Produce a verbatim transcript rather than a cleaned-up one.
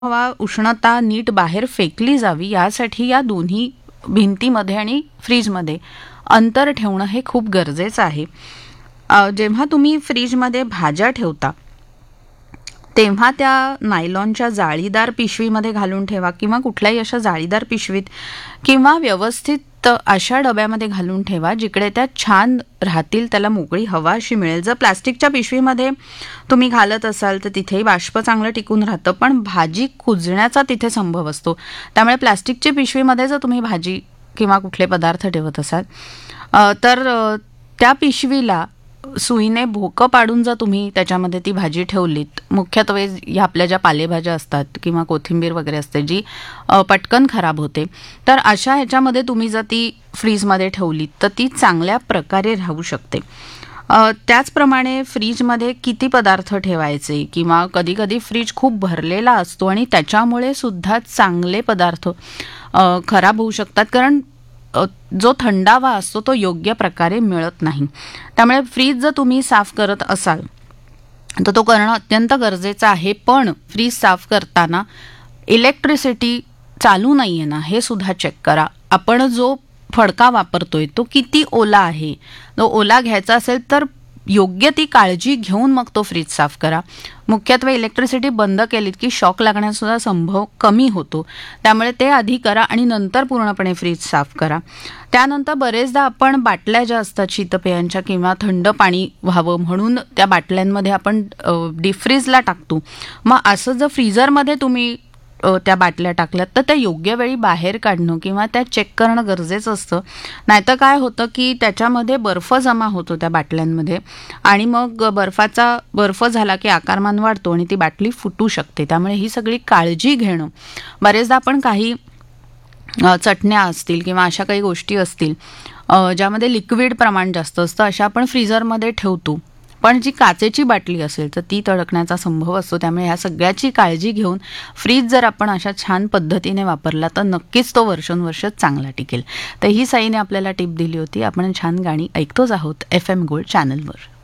हवा उष्णता नीट बाहेर फेकली जावी यासाठी या दोन्ही भिंतीमध्ये आणि फ्रीजमध्ये अंतर ठेवणं हे खूप गरजेचं आहे. अ, जेव्हा तुम्ही फ्रीजमध्ये भाज्या ठेवता तेव्हा त्या नायलॉनच्या जाळीदार पिशवीमध्ये घालून ठेवा किंवा कुठल्याही अशा जाळीदार पिशवीत किंवा व्यवस्थित अशा डब्यामध्ये घालून ठेवा जिकडे त्या छान राहतील, त्याला मोकळी हवा अशी मिळेल. जर प्लास्टिकच्या पिशवीमध्ये तुम्ही घालत असाल तर तिथेही बाष्प चांगलं टिकून राहतं, पण भाजी कुजण्याचा तिथे संभव असतो. त्यामुळे प्लास्टिकच्या पिशवीमध्ये जर तुम्ही भाजी किंवा कुठले पदार्थ ठेवत असाल अ, तर अ, त्या पिशवीला सुईने भोकं पाडून जर तुम्ही त्याच्यामध्ये ती भाजी ठेवलीत, मुख्यत्वे ह्या आपल्या ज्या पालेभाज्या असतात किंवा कोथिंबीर वगैरे असते जी अ, पटकन खराब होते, तर अशा ह्याच्यामध्ये तुम्ही जर ती फ्रीजमध्ये ठेवलीत तर ती चांगल्या प्रकारे राहू शकते. अ, त्याचप्रमाणे फ्रीजमध्ये किती पदार्थ ठेवायचे किंवा कधी कधी फ्रीज खूप भरलेला असतो आणि त्याच्यामुळे सुद्धा चांगले पदार्थ अ, खराब होऊ शकतात, कारण अ, जो थंडावा असतो तो योग्य प्रकारे मिळत नाही. त्यामुळे फ्रीज जर तुम्ही साफ करत असाल तर तो करणं अत्यंत गरजेचं आहे. पण फ्रीज साफ करताना इलेक्ट्रिसिटी चालू नाही आहे ना हे सुद्धा चेक करा. आपण जो फडका वापरतोय तो किती ओला आहे. तो ओला घ्यायचा असेल तर योग्य ती काळजी घेऊन मग तो फ्रीज साफ करा. मुख्यत्वे इलेक्ट्रिसिटी बंद केलीत की शॉक लागण्याचा संभव कमी होतो, त्यामुळे ते आधी करा आणि नंतर पूर्णपणे फ्रीज साफ करा. त्यानंतर बरेचदा आपण बाटल्या ज्या असतात शीतपेयांच्या किंवा थंड पाणी व्हावं म्हणून त्या बाटल्यांमध्ये आपण डीप-फ्रीजला टाकतो. मग असं जर फ्रीझरमध्ये तुम्ही अ, त्या बाटल्या टाकल्यात तर त्या योग्य वेळी बाहेर काढणं किंवा त्या चेक करणं गरजेचं असतं. नाहीतर काय होतं की त्याच्यामध्ये बर्फ जमा होतो त्या बाटल्यांमध्ये आणि मग बर्फाचा बर्फ झाला की आकारमान वाढतो आणि ती बाटली फुटू शकते. त्यामुळे ही सगळी काळजी घेणं. बरेचदा आपण काही अ, चटण्या असतील किंवा अशा काही गोष्टी असतील अ, ज्यामध्ये लिक्विड प्रमाण जास्त असतं, अशा आपण फ्रीझरमध्ये ठेवतो. पण जी काचेची बाटली असेल तर ती तडकण्याचा संभव असतो. त्यामुळे ह्या सगळ्याची काळजी घेऊन फ्रीज जर आपण अशा छान पद्धतीने वापरला तर नक्कीच तो वर्षानुवर्ष चांगला टिकेल. तर ही साईने आपल्याला टिप दिली होती. आपण छान गाणी ऐकतोच आहोत एफ एम गोल्ड चॅनलवर.